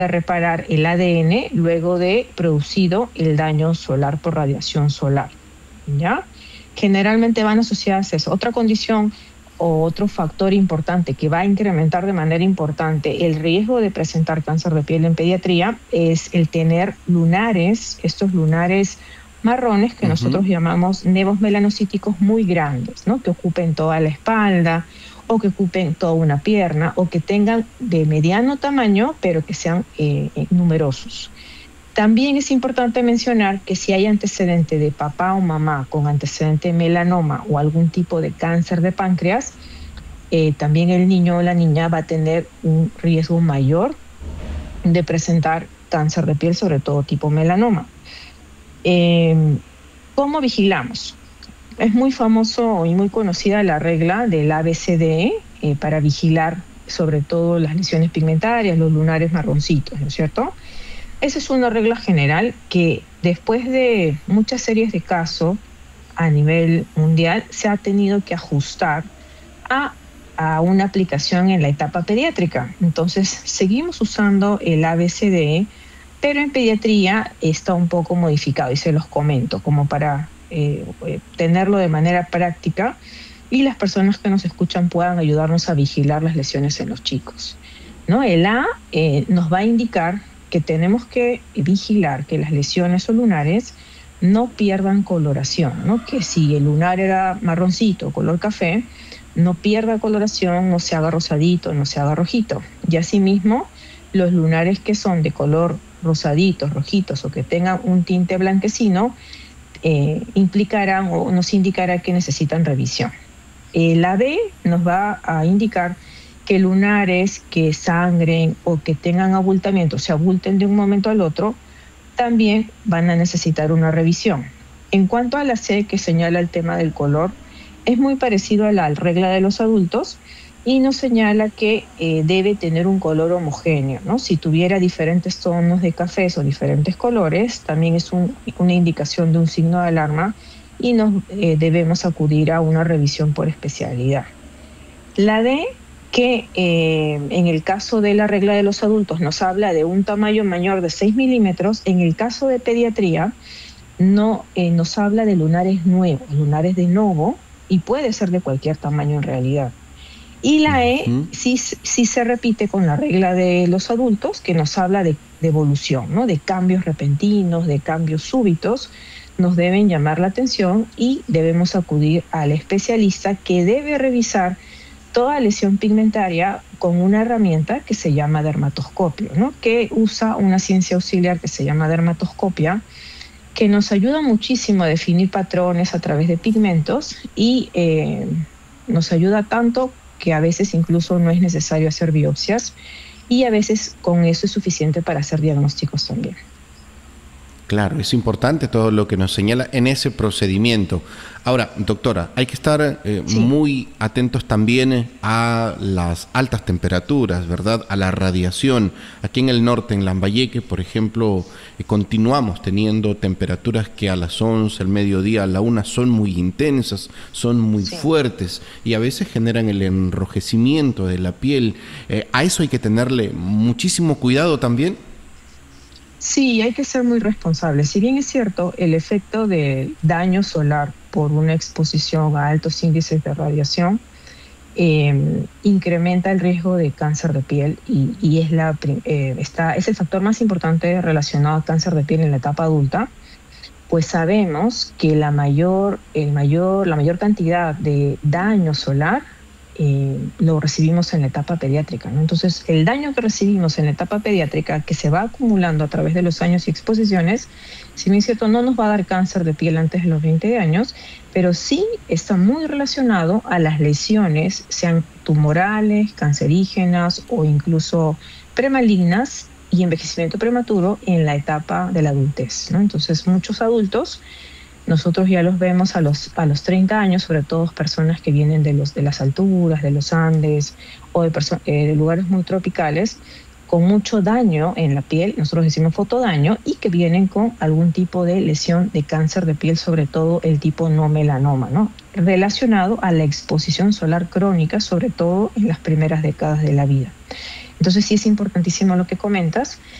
reparar el ADN luego de producido el daño solar por radiación solar, ¿ya? Generalmente van asociadas a eso. Otra condición o otro factor importante que va a incrementar de manera importante el riesgo de presentar cáncer de piel en pediatría es el tener lunares, estos lunares marrones que nosotros llamamos nevos melanocíticos muy grandes, ¿no? Que ocupen toda la espalda o que ocupen toda una pierna o que tengan de mediano tamaño pero que sean numerosos. También es importante mencionar que si hay antecedente de papá o mamá con antecedente de melanoma o algún tipo de cáncer de páncreas, también el niño o la niña va a tener un riesgo mayor de presentar cáncer de piel, sobre todo tipo melanoma. ¿Cómo vigilamos? Es muy famoso y muy conocida la regla del ABCDE para vigilar sobre todo las lesiones pigmentarias, los lunares marroncitos, ¿no es cierto? Esa es una regla general que después de muchas series de casos a nivel mundial se ha tenido que ajustar a una aplicación en la etapa pediátrica. Entonces seguimos usando el ABCDE, pero en pediatría está un poco modificado y se los comento como para tenerlo de manera práctica y las personas que nos escuchan puedan ayudarnos a vigilar las lesiones en los chicos, ¿no? El A nos va a indicar que tenemos que vigilar que las lesiones o lunares no pierdan coloración, ¿no? Que si el lunar era marroncito, color café, no pierda coloración, no se haga rosadito, no se haga rojito. Y asimismo, los lunares que son de color rosaditos, rojitos o que tengan un tinte blanquecino, implicarán o nos indicará que necesitan revisión. La B nos va a indicar que lunares que sangren o que tengan abultamiento, se abulten de un momento al otro, también van a necesitar una revisión. En cuanto a la C, que señala el tema del color, es muy parecido a la regla de los adultos y nos señala que debe tener un color homogéneo, ¿no? Si tuviera diferentes tonos de cafés o diferentes colores, también es una indicación de un signo de alarma y nos debemos acudir a una revisión por especialidad. La D, que en el caso de la regla de los adultos nos habla de un tamaño mayor de 6 milímetros, en el caso de pediatría no, nos habla de lunares nuevos, lunares de novo, y puede ser de cualquier tamaño en realidad. Y la E sí se repite con la regla de los adultos, que nos habla de evolución, ¿no? De cambios repentinos, de cambios súbitos, nos deben llamar la atención y debemos acudir al especialista que debe revisar toda lesión pigmentaria con una herramienta que se llama dermatoscopio, ¿no? Que usa una ciencia auxiliar que se llama dermatoscopia, que nos ayuda muchísimo a definir patrones a través de pigmentos y nos ayuda tanto que a veces incluso no es necesario hacer biopsias y a veces con eso es suficiente para hacer diagnósticos también. Claro, es importante todo lo que nos señala en ese procedimiento. Ahora, doctora, hay que estar muy atentos también a las altas temperaturas, ¿verdad? A la radiación. Aquí en el norte, en Lambayeque, por ejemplo, continuamos teniendo temperaturas que a las 11, al mediodía, a la 1 son muy intensas, son muy fuertes y a veces generan el enrojecimiento de la piel. ¿A eso hay que tenerle muchísimo cuidado también? Sí, hay que ser muy responsables. Si bien es cierto, el efecto de daño solar por una exposición a altos índices de radiación incrementa el riesgo de cáncer de piel y es el factor más importante relacionado al cáncer de piel en la etapa adulta, pues sabemos que la mayor cantidad de daño solar lo recibimos en la etapa pediátrica, ¿no? Entonces, el daño que recibimos en la etapa pediátrica, que se va acumulando a través de los años y exposiciones, si bien es cierto, no nos va a dar cáncer de piel antes de los 20 años, pero sí está muy relacionado a las lesiones, sean tumorales, cancerígenas o incluso premalignas y envejecimiento prematuro en la etapa de la adultez, ¿no? Entonces, muchos adultos nosotros ya los vemos a los 30 años, sobre todo personas que vienen de las alturas, de los Andes o de lugares muy tropicales, con mucho daño en la piel, nosotros decimos fotodaño, y que vienen con algún tipo de lesión de cáncer de piel, sobre todo el tipo no melanoma, ¿no? Relacionado a la exposición solar crónica, sobre todo en las primeras décadas de la vida. Entonces sí es importantísimo lo que comentas.